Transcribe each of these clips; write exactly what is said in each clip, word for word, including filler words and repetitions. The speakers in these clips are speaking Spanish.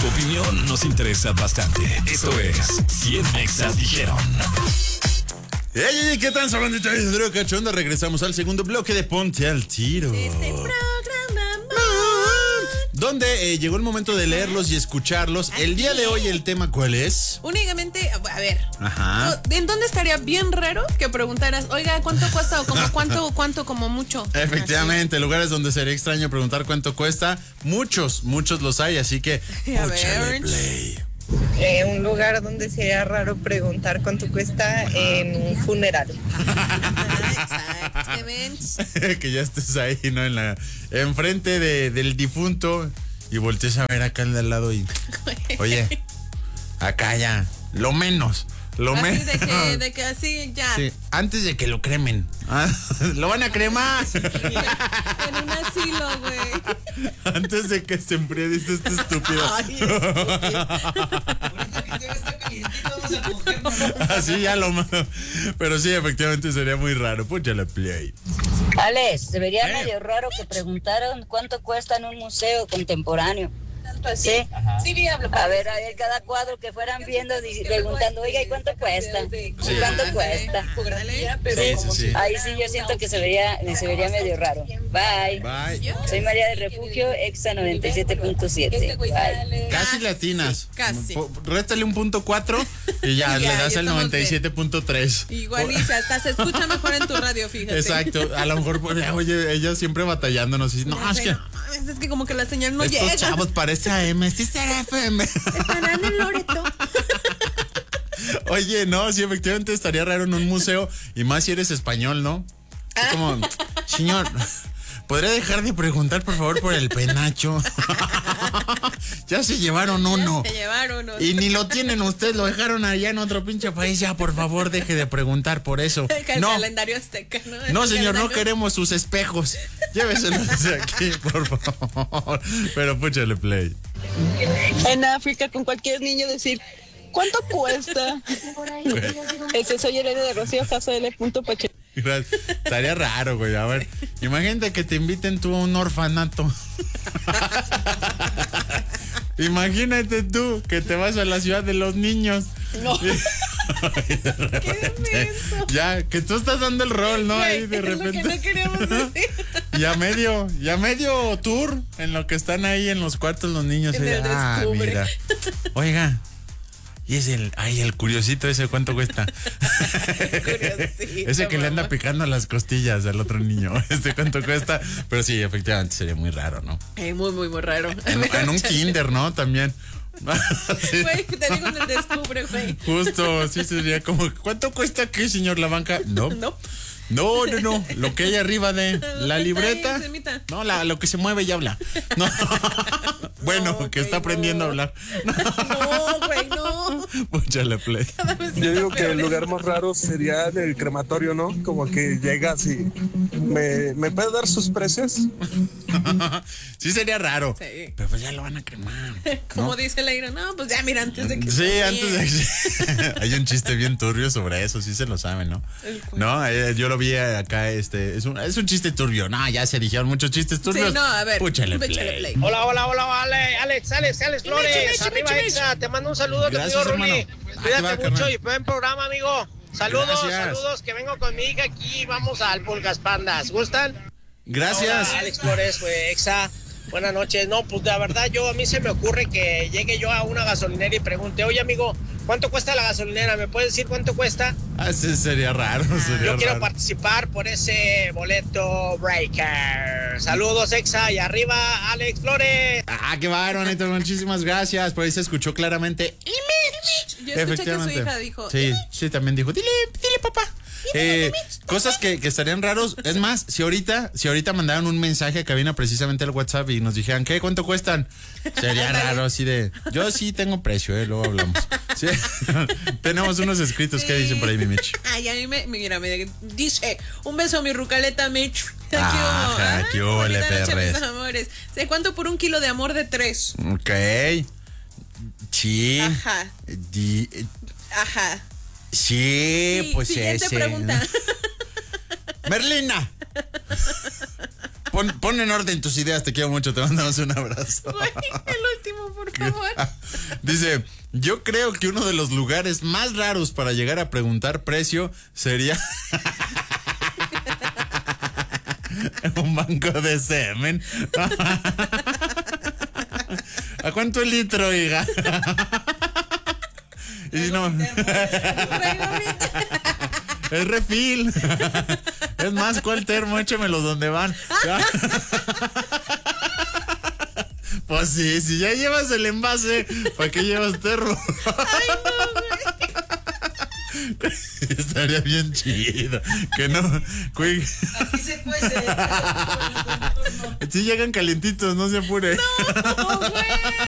Tu opinión nos interesa bastante. Esto es cien Exas Dijeron. ¡Ey, ey, qué tal, sabandita de cachonda! Regresamos al segundo bloque de Ponte al Tiro. Este programa donde eh, llegó el momento de leerlos y escucharlos. El día de hoy, ¿el tema cuál es? únicamente, a ver, Ajá. ¿en dónde estaría bien raro que preguntaras, oiga, ¿cuánto cuesta? O como cuánto, cuánto, como mucho. Efectivamente, lugares donde sería extraño preguntar cuánto cuesta. Muchos, muchos los hay, así que A púchale ver. play. Eh, un lugar donde sería raro preguntar cuánto cuesta en un funeral. Exactamente. Que ya estés ahí, ¿no? En la enfrente de, del difunto y voltees a ver acá al de al lado y... Oye, acá ya, lo menos, lo Así menos. de que, de que así ya. Sí, antes de que lo cremen. Ah, lo van a cremar. En un asilo, güey. Antes de que se enfríe, dice este estúpido. Ay, estúpido. Así ya lo... Pero sí, efectivamente sería muy raro. Púchale play. Alex, se vería Eh. medio raro que preguntaron cuánto cuesta en un museo contemporáneo. Sí, sí, diablo. A ver, a ver, cada cuadro que fueran viendo, di- preguntando, oiga, ¿y cuánto cuesta? ¿Y cuánto Ándale, cuesta? ándale. Sí, sí, sí. Ahí sí yo siento que se vería, se vería medio raro. Bye. Bye. Soy María del Refugio, Exa noventa y siete punto siete. Bye. Casi latinas. Casi. Po- Réstale un punto cuatro y ya, Ya, le ya das el estamos noventa y siete punto tres. Igual y se- hasta se escucha mejor en tu radio, fíjate. Exacto. A lo mejor, pues, oye, ella siempre batallándonos. Y, no, Ya es sé, que no mames, es que como que la señal no estos llega. chavos parece A M. Sí será F M. Estarán en Loreto. Oye, no, sí, efectivamente estaría raro en un museo. Y más si eres español, ¿no? Es como, señor, ¿podría dejar de preguntar, por favor, por el penacho? Ya se llevaron uno. Se llevaron. ¿no? Y ni lo tienen ustedes, lo dejaron allá en otro pinche país. Ya, por favor, deje de preguntar por eso. El No, calendario azteca, ¿no? no, El señor, no calendario- queremos sus espejos. Lléveselos de aquí, por favor. Pero púchale play. En África con cualquier niño decir ¿cuánto cuesta? Ese soy Elena de Rocío, casa L. Pache. Gracias. Estaría raro, güey. A ver, imagínate que te inviten tú a un orfanato. Imagínate tú que te vas a la ciudad de los niños. No. Y de repente, ya, que tú estás dando el rol, ¿no? Ahí de Es lo que repente. no queríamos decir. Ya medio, ya medio tour en lo que están ahí en los cuartos los niños. En ahí, el ah, descubre. mira. Oiga. Y es el, ay, el curiosito ese, ¿cuánto cuesta? Curiosito, Ese que le anda mamá. picando las costillas al otro niño. Este cuánto cuesta. Pero sí, efectivamente sería muy raro, ¿no? Eh, muy, muy, muy raro. En, en un kinder, ¿no? También. Sí. Güey, te digo en el descubre, güey. Justo, sí sería como, ¿cuánto cuesta qué, señor la banca? No. No. No, no, no. Lo que hay arriba de la Ahí, libreta. encimita. No, la, lo que se mueve y habla. No. Bueno, No, que güey, está aprendiendo no. a hablar. No, güey, no. Púchale play. Cada vez Yo está digo que peor el lugar esto. más raro sería en el crematorio, ¿no? Como que llegas y me, ¿me puede dar sus precios? Sí sería raro. Sí. Pero pues ya lo van a cremar. Como ¿no? dice Leira, no, pues ya mira, antes de que. Sí, se antes de que... Hay un chiste bien turbio sobre eso, sí se lo saben, ¿no? ¿El cuál? No, eh, yo lo vi acá, este, es un, es un chiste turbio. No, ya se dijeron muchos chistes turbios. Sí, no, a ver. Púchale Púchale play. play. Hola, hola, hola, Ale, Alex, Alex, Alex Flores, Michi, Michi, arriba Michi, Exa, te mando un saludo, te Gracias, pido, Ruli. hermano. Ah, Cuídate te va, mucho carnal. y buen programa, amigo. Saludos, Gracias. saludos, que vengo con mi hija aquí, vamos al Pulgas Pandas, ¿gustan? Gracias. Hola, Alex Flores, fue Exa. Buenas noches. No, pues la verdad, yo a mí se me ocurre que llegue yo a una gasolinera y pregunte, oye, amigo, ¿cuánto cuesta la gasolinera? ¿Me puedes decir cuánto cuesta? Ah, sí, sería raro, sería Yo quiero raro. participar por ese boleto breaker. Saludos, Exa, y arriba, Alex Flores. Ah, qué bárbaro, Neto, muchísimas gracias. Por ahí se escuchó claramente. Yo escuché que su hija dijo. Sí, sí, también dijo, dile, dile, papá. Eh, cosas que, que estarían raros. Es más, si ahorita, si ahorita mandaran un mensaje a cabina precisamente al WhatsApp y nos dijeran, ¿qué? ¿Cuánto cuestan? Sería raro así de, yo sí tengo precio, eh, luego hablamos. Sí. Tenemos unos escritos que dicen por ahí, mi Mitch. Ay, a mí me, mira, me dice, un beso a mi rucaleta, Mitch. Aquí Ajá, hubo. Ay, qué hubo, le bonita noche, perres. mis amores. ¿De cuánto por un kilo de amor de tres? Ok. Sí. Ajá. Di- Ajá. sí, Sí, pues siguiente ese. pregunta. Merlina. Pon, pon en orden tus ideas, te quiero mucho, te mandamos un abrazo. Güey, el último por favor. Dice, yo creo que uno de los lugares más raros para llegar a preguntar precio sería un banco de semen. ¿A cuánto el litro, oiga? Y si no, es refil. Es más, ¿cuál termo? Échemelos donde van. Pues sí, si ya llevas el envase, ¿para qué llevas termo? Ay, no, güey. Estaría bien chido. Que no, güey. Aquí se cuece. Sí llegan calientitos, no se apure. No, güey.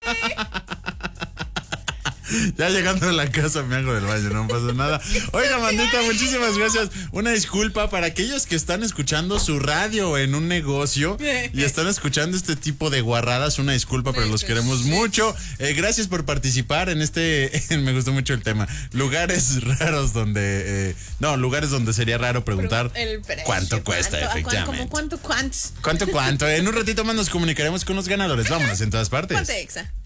Ya llegando a la casa me hago del baño, no pasa nada. Oiga, mandita, muchísimas gracias. Una disculpa para aquellos que están escuchando su radio en un negocio y están escuchando este tipo de guarradas. Una disculpa, pero los queremos mucho. Eh, gracias por participar en este. Me gustó mucho el tema. Lugares raros donde. Eh, no, lugares donde sería raro preguntar El precio, cuánto cuesta, ¿cuánto? efectivamente. ¿Cómo cuánto, cuántos? ¿Cuánto, cuánto? En un ratito más nos comunicaremos con los ganadores. Vámonos en todas partes. Ponte Exa.